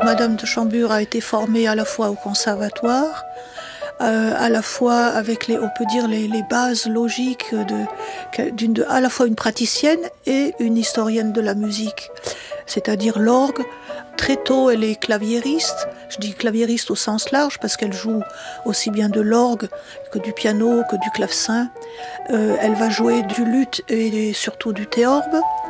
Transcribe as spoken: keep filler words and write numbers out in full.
Madame de Chambure a été formée à la fois au conservatoire, euh, à la fois avec les, on peut dire les, les bases logiques de, d'une, de, à la fois une praticienne et une historienne de la musique, c'est-à-dire l'orgue. Très tôt, elle est claviériste. Je dis claviériste au sens large parce qu'elle joue aussi bien de l'orgue que du piano, que du clavecin. Euh, elle va jouer du luth et surtout du théorbe.